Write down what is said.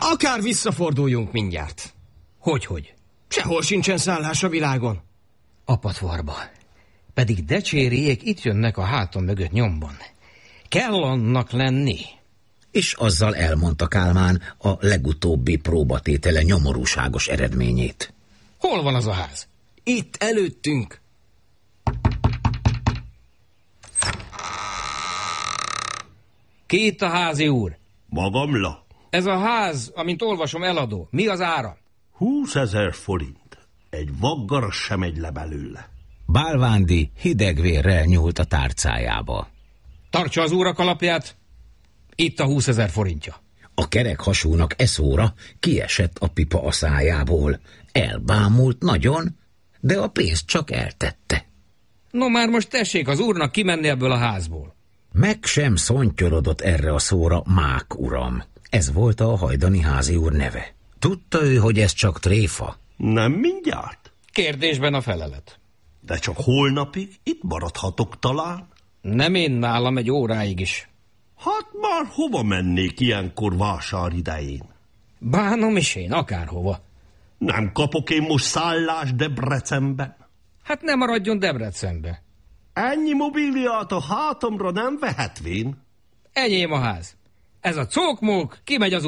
Akár visszaforduljunk mindjárt. Hogy? Sehol sincsen szállás a világon. A patvarba. Pedig decsériék itt jönnek a hátam mögött nyomban. Kell annak lenni. És azzal elmondta Kálmán a legutóbbi próbatétele nyomorúságos eredményét. Hol van az a ház? Itt előttünk. Ki itt a házi úr? Magamla. Ez a ház, amint olvasom, eladó. Mi az ára? 20 000 forint. Egy vaggaras sem megy le belőle. Bálvándi hidegvérrel nyúlt a tárcájába. Tartsa az úr a kalapját. Itt a 20 000 forintja. A kerek hasúnak eszóra kiesett a pipa a szájából. Elbámult nagyon, de a pénzt csak eltette. No már most tessék az úrnak kimenni ebből a házból. Meg sem szontyorodott erre a szóra Mák uram. Ez volt a hajdani házi úr neve. Tudta ő, hogy ez csak tréfa? Nem mindjárt. Kérdésben a felelet. De csak holnapig itt maradhatok talán. Nem én nálam egy óráig is. Hát már hova mennék ilyenkor vásár idején? Bánom is én, akárhova. Nem kapok én most szállást Debrecenben? Hát ne maradjon Debrecenbe. Ennyi mobiliát a hátamra nem vehetvén. Enyém a ház. Ez a cókmók kimegy az